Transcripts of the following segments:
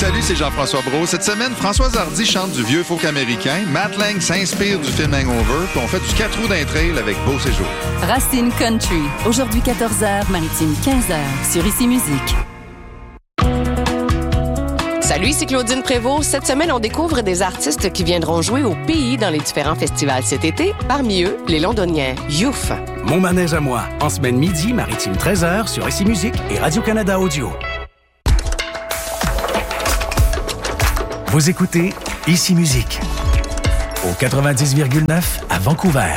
Salut, c'est Jean-François Brault. Cette semaine, Françoise Hardy chante du vieux folk américain. Matt Lang s'inspire du film Hangover. Puis on fait du 4 roues d'un trail avec Beau Séjour. Racine Country. Aujourd'hui 14h, Maritime 15h sur Ici Musique. Salut, ici Claudine Prévost. Cette semaine, on découvre des artistes qui viendront jouer au pays dans les différents festivals cet été. Parmi eux, les Londoniens Youf. Mon manège à moi, en semaine midi, Maritime 13h sur Ici Musique et Radio-Canada Audio. Vous écoutez Ici Musique au 90,9 à Vancouver.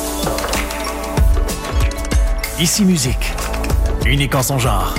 Ici Musique, unique en son genre.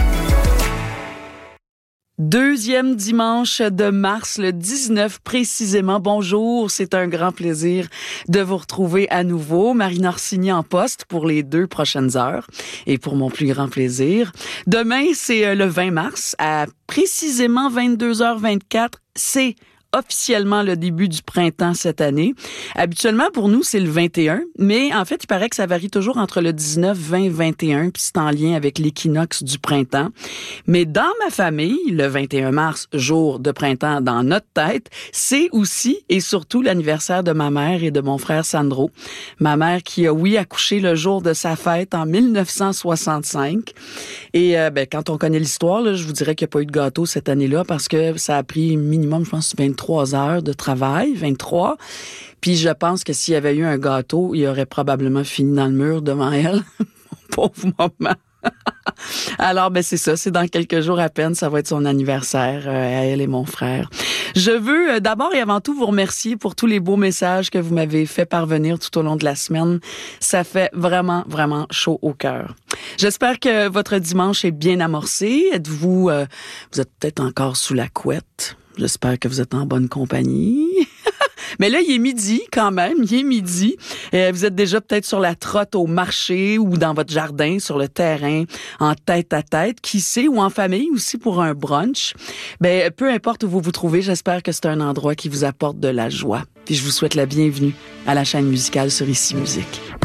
Deuxième dimanche de mars, le 19 précisément. Bonjour, c'est un grand plaisir de vous retrouver à nouveau. Marina Orsini en poste pour les 2 prochaines heures et pour mon plus grand plaisir. Demain, c'est le 20 mars à précisément 22h24. C'est officiellement le début du printemps cette année. Habituellement, pour nous, c'est le 21, mais en fait, il paraît que ça varie toujours entre le 19, 20, 21, puis c'est en lien avec l'équinoxe du printemps. Mais dans ma famille, le 21 mars, jour de printemps dans notre tête, c'est aussi et surtout l'anniversaire de ma mère et de mon frère Sandro. Ma mère qui a, oui, accouché le jour de sa fête en 1965. Et quand on connaît l'histoire, là, je vous dirais qu'il n'y a pas eu de gâteau cette année-là parce que ça a pris minimum, je pense, 23 heures de travail, 23. Puis je pense que s'il y avait eu un gâteau, il aurait probablement fini dans le mur devant elle. Mon pauvre maman. Alors, c'est ça. C'est dans quelques jours à peine. Ça va être son anniversaire à elle et mon frère. Je veux d'abord et avant tout vous remercier pour tous les beaux messages que vous m'avez fait parvenir tout au long de la semaine. Ça fait vraiment, vraiment chaud au cœur. J'espère que votre dimanche est bien amorcé. Êtes-vous... vous êtes peut-être encore sous la couette. J'espère que vous êtes en bonne compagnie. Mais là, il est midi quand même, il est midi. Vous êtes déjà peut-être sur la trotte au marché ou dans votre jardin, sur le terrain, en tête à tête, qui sait, ou en famille aussi pour un brunch. Peu importe où vous vous trouvez, j'espère que c'est un endroit qui vous apporte de la joie. Puis je vous souhaite la bienvenue à la chaîne musicale sur Ici Musique.